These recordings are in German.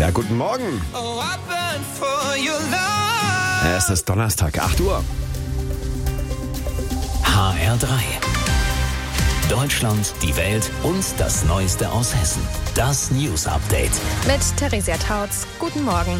Ja, guten Morgen. Es ist Donnerstag, 8 Uhr. HR3. Deutschland, die Welt und das Neueste aus Hessen. Das News Update. Mit Theresia Tautz. Guten Morgen.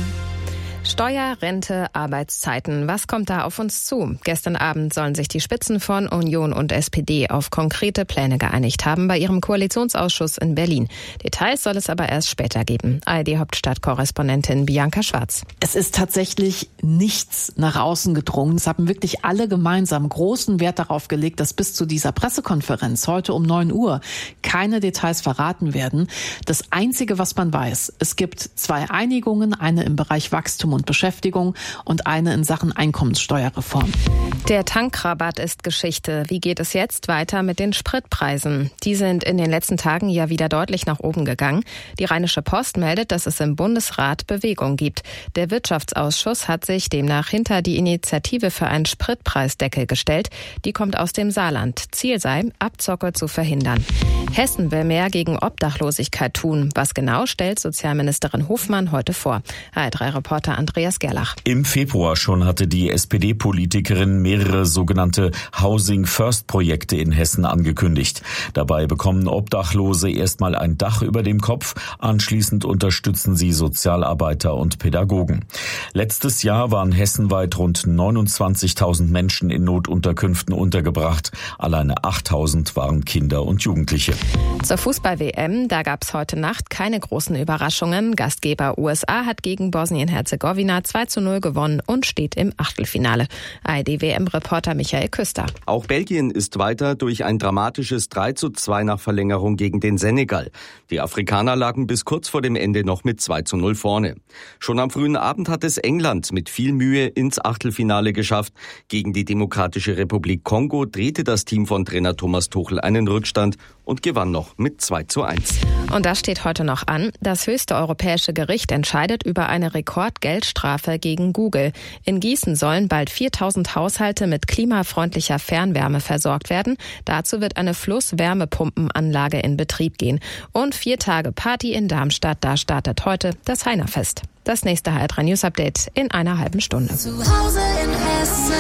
Steuer, Rente, Arbeitszeiten. Was kommt da auf uns zu? Gestern Abend sollen sich die Spitzen von Union und SPD auf konkrete Pläne geeinigt haben bei ihrem Koalitionsausschuss in Berlin. Details soll es aber erst später geben. ARD-Hauptstadtkorrespondentin Bianca Schwarz. Es ist tatsächlich nichts nach außen gedrungen. Es haben wirklich alle gemeinsam großen Wert darauf gelegt, dass bis zu dieser Pressekonferenz heute um 9 Uhr keine Details verraten werden. Das Einzige, was man weiß, es gibt 2 Einigungen, eine im Bereich Wachstum und Beschäftigung und eine in Sachen Einkommenssteuerreform. Der Tankrabatt ist Geschichte. Wie geht es jetzt weiter mit den Spritpreisen? Die sind in den letzten Tagen ja wieder deutlich nach oben gegangen. Die Rheinische Post meldet, dass es im Bundesrat Bewegung gibt. Der Wirtschaftsausschuss hat sich demnach hinter die Initiative für einen Spritpreisdeckel gestellt. Die kommt aus dem Saarland. Ziel sei, Abzocke zu verhindern. Hessen will mehr gegen Obdachlosigkeit tun. Was genau, stellt Sozialministerin Hofmann heute vor. HR3-Reporter Andreas Gerlach. Im Februar schon hatte die SPD-Politikerin mehrere sogenannte Housing First Projekte in Hessen angekündigt. Dabei bekommen Obdachlose erstmal ein Dach über dem Kopf. Anschließend unterstützen sie Sozialarbeiter und Pädagogen. Letztes Jahr waren hessenweit rund 29.000 Menschen in Notunterkünften untergebracht. Alleine 8.000 waren Kinder und Jugendliche. Zur Fußball-WM, da gab es heute Nacht keine großen Überraschungen. Gastgeber USA hat gegen Bosnien-Herzegowina 2:0 gewonnen und steht im Achtelfinale. ARD-WM-Reporter Michael Küster. Auch Belgien ist weiter durch ein dramatisches 3:2 nach Verlängerung gegen den Senegal. Die Afrikaner lagen bis kurz vor dem Ende noch mit 2:0 vorne. Schon am frühen Abend hat es England mit viel Mühe ins Achtelfinale geschafft. Gegen die Demokratische Republik Kongo drehte das Team von Trainer Thomas Tuchel einen Rückstand und gewann noch mit 2:1. Und das steht heute noch an. Das höchste europäische Gericht entscheidet über eine Rekordgeldstrafe gegen Google. In Gießen sollen bald 4.000 Haushalte mit klimafreundlicher Fernwärme versorgt werden. Dazu wird eine Flusswärmepumpenanlage in Betrieb gehen. Und 4 Tage Party in Darmstadt, da startet heute das Heinerfest. Das nächste HR3 News Update in einer halben Stunde. Zu Hause in Hessen.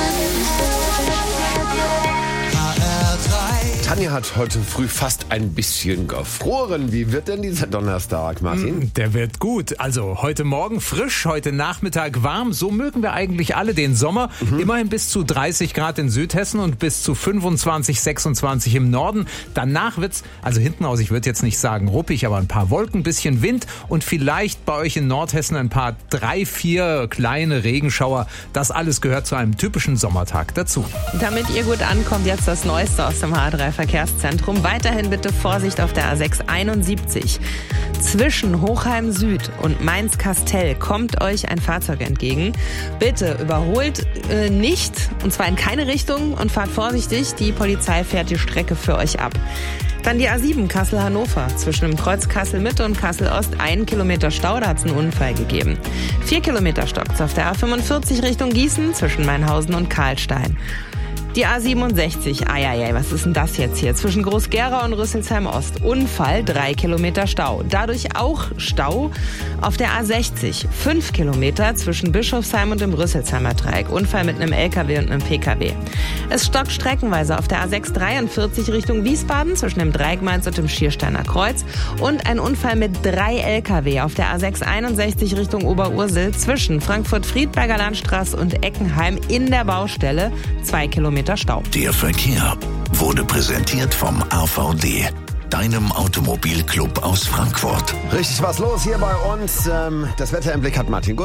Tanja hat heute früh fast ein bisschen gefroren. Wie wird denn dieser Donnerstag, Martin? Der wird gut. Also heute Morgen frisch, heute Nachmittag warm. So mögen wir eigentlich alle den Sommer. Immerhin bis zu 30 Grad in Südhessen und bis zu 25, 26 im Norden. Danach wird's, also hinten raus, ich würde jetzt nicht sagen ruppig, aber ein paar Wolken, bisschen Wind und vielleicht bei euch in Nordhessen ein paar 3, 4 kleine Regenschauer. Das alles gehört zu einem typischen Sommertag dazu. Damit ihr gut ankommt, jetzt das Neueste aus dem HR3-Verkehrszentrum. Weiterhin bitte Vorsicht auf der A671. Zwischen Hochheim Süd und Mainz-Kastell kommt euch ein Fahrzeug entgegen. Bitte überholt nicht, und zwar in keine Richtung, und fahrt vorsichtig. Die Polizei fährt die Strecke für euch ab. Dann die A7 Kassel-Hannover. Zwischen dem Kreuz Kassel-Mitte und Kassel-Ost 1 Kilometer Stau, da hat es einen Unfall gegeben. 4 Kilometer stockt's auf der A45 Richtung Gießen zwischen Mainhausen und Karlstein. Die A67, was ist denn das jetzt hier? Zwischen Groß-Gerau und Rüsselsheim-Ost. Unfall, 3 Kilometer Stau. Dadurch auch Stau auf der A60. 5 Kilometer zwischen Bischofsheim und dem Rüsselsheimer Dreieck. Unfall mit einem LKW und einem PKW. Es stockt streckenweise auf der A643 Richtung Wiesbaden zwischen dem Dreieck Mainz und dem Schiersteiner Kreuz. Und ein Unfall mit 3 LKW auf der A661 Richtung Oberursel zwischen Frankfurt-Friedberger Landstraße und Eckenheim in der Baustelle. 2 Kilometer Stau. Der Verkehr wurde präsentiert vom AVD, deinem Automobilclub aus Frankfurt. Richtig was los hier bei uns. Das Wetter im Blick hat Martin Gut.